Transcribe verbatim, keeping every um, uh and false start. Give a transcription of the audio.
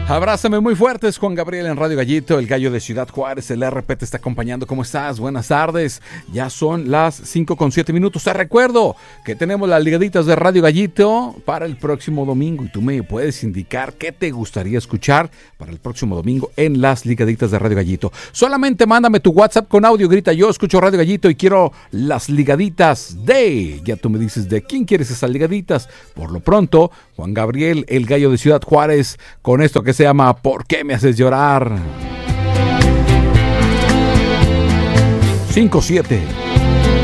Abrázame muy fuerte, es Juan Gabriel en Radio Gallito, el gallo de Ciudad Juárez, el R P te está acompañando. ¿Cómo estás? Buenas tardes. Ya son las cinco con siete minutos. Te recuerdo que tenemos las ligaditas de Radio Gallito para el próximo domingo y tú me puedes indicar qué te gustaría escuchar para el próximo domingo en las ligaditas de Radio Gallito. Solamente mándame tu WhatsApp con audio, grita yo escucho Radio Gallito y quiero las ligaditas de... Ya tú me dices de quién quieres esas ligaditas. Por lo pronto, Juan Gabriel, el gallo de Ciudad Juárez, con esto que se llama ¿Por qué me haces llorar? cinco siete